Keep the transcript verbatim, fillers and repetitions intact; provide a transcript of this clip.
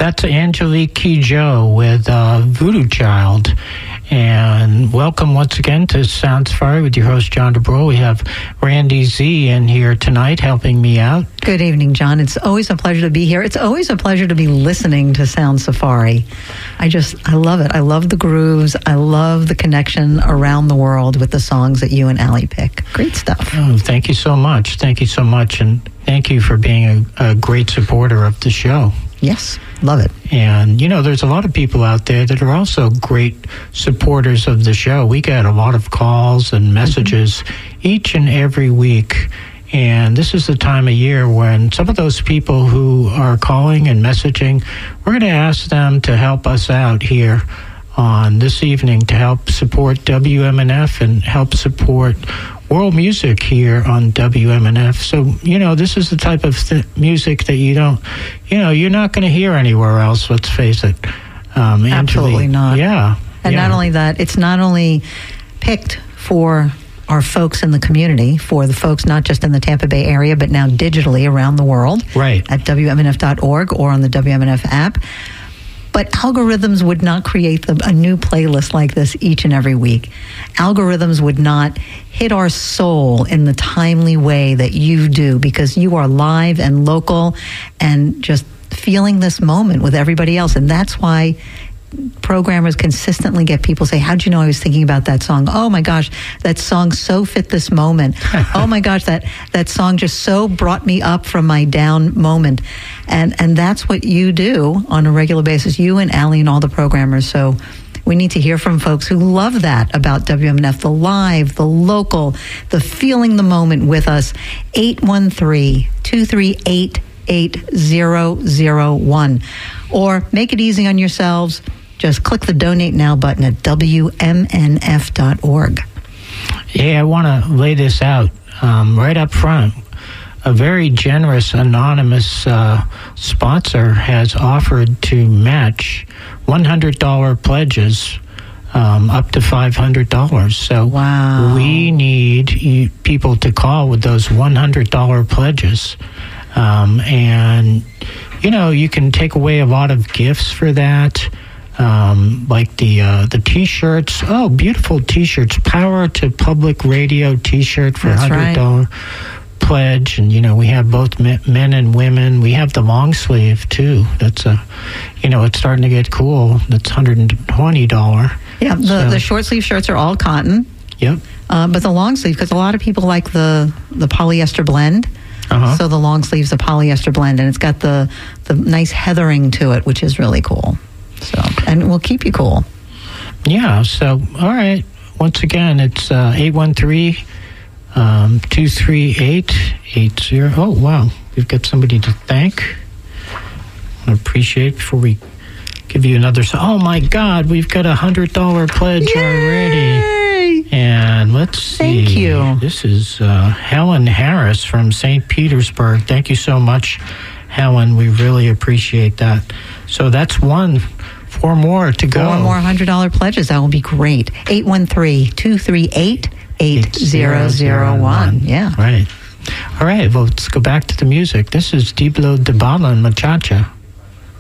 That's Angelique Kidjo with uh, Voodoo Child. And welcome once again to Sound Safari with your host, John DeBro. We have Randy Z in here tonight helping me out. Good evening, John. It's always a pleasure to be here. It's always a pleasure to be listening to Sound Safari. I just, I love it. I love the grooves. I love the connection around the world with the songs that you and Allie pick. Great stuff. Oh, thank you so much. Thank you so much. And thank you for being a, a great supporter of the show. Yes, love it. And, you know, there's a lot of people out there that are also great supporters of the show. We get a lot of calls and messages mm-hmm. each and every week. And this is the time of year when some of those people who are calling and messaging, we're going to ask them to help us out here on this evening to help support W M N F and help support world music here on W M N F. So, you know, this is the type of th- music that you don't, you know, you're not going to hear anywhere else, let's face it. Um, Absolutely not. Yeah. And yeah. not only that, it's not only picked for our folks in the community, for the folks not just in the Tampa Bay area, but now digitally around the world. Right. At W M N F dot org or on the W M N F app. But algorithms would not create the, a new playlist like this each and every week. Algorithms would not hit our soul in the timely way that you do, because you are live and local and just feeling this moment with everybody else. And that's why programmers consistently get people say, how'd you know I was thinking about that song? Oh my gosh, that song so fit this moment. Oh my gosh, that, that song just so brought me up from my down moment. And and that's what you do on a regular basis, you and Allie and all the programmers. So we need to hear from folks who love that about W M N F, the live, the local, the feeling the moment with us. eight one three, two three eight, eight zero zero one. Or make it easy on yourselves. Just click the Donate Now button at W M N F dot org. Yeah, I want to lay this out um, right up front. A very generous, anonymous uh, sponsor has offered to match one hundred dollars pledges um, up to five hundred dollars. So wow. we need you, people to call with those one hundred dollars pledges. Um, and, you know, you can take away a lot of gifts for that. Um, like the uh, the T-shirts. Oh, beautiful T-shirts. Power to Public Radio T-shirt for That's one hundred dollars right. pledge. And, you know, we have both men and women. We have the long sleeve, too. That's, a, you know, it's starting to get cool. That's one hundred twenty dollars. Yeah, the, so. the short sleeve shirts are all cotton. Yep. Uh, but the long sleeve, because a lot of people like the, the polyester blend. Uh-huh. So the long sleeve's a polyester blend, and it's got the, the nice heathering to it, which is really cool. So, and we'll keep you cool. Yeah, so, all right. Once again, it's uh, eight one three, two three eight, eight zero. Oh, wow. We've got somebody to thank. I appreciate before we give you another. Oh, my God, we've got a one hundred dollars pledge Yay! already. And let's see. Thank you. This is uh, Helen Harris from Saint Petersburg. Thank you so much, Helen. We really appreciate that. So that's one. Four more to go. Four more one hundred dollars pledges. That will be great. eight one three, two three eight, eight zero zero one. Yeah. Right. All right. Well, let's go back to the music. This is Diblo de Bala and Machacha.